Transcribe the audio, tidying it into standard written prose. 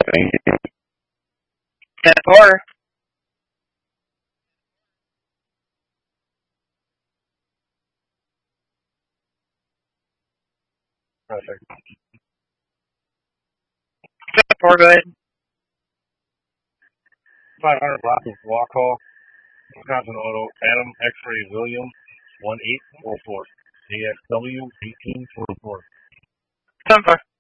10-4. Perfect. 10-4, go ahead. 500 block of Waco, Wisconsin Auto, Adam X-Ray William, 1844. DXW 1844. 10-4.